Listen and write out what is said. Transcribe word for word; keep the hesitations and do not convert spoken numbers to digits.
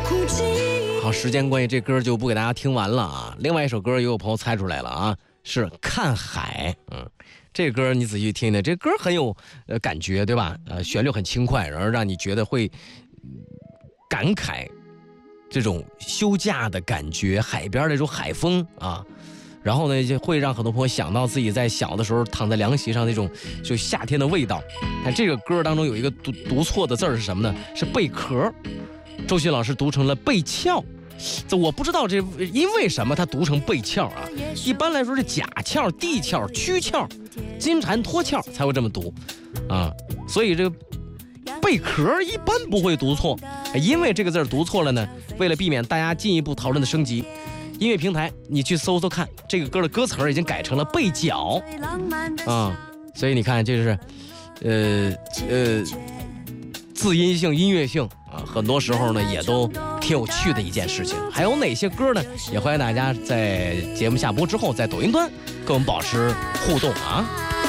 好，时间关系，这歌就不给大家听完了啊。另外一首歌也有朋友猜出来了啊，是看海。嗯，这歌你仔细听听，这歌很有呃感觉，对吧？呃，旋律很轻快，然后让你觉得会、嗯、感慨这种休假的感觉，海边那种海风啊。然后呢，就会让很多朋友想到自己在小的时候躺在凉席上那种就夏天的味道。但这个歌当中有一个读读错的字是什么呢？是贝壳。周迅老师读成了贝壳，这我不知道这因为什么他读成贝壳啊？一般来说是甲壳、地壳、躯壳、金蝉脱壳才会这么读啊，所以这个贝壳一般不会读错。因为这个字读错了呢，为了避免大家进一步讨论的升级，音乐平台你去搜搜看，这个歌的歌词已经改成了贝角啊，所以你看这是呃呃字音性、音乐性啊，很多时候呢也都挺有趣的一件事情。还有哪些歌呢？也欢迎大家在节目下播之后，在抖音端跟我们保持互动啊。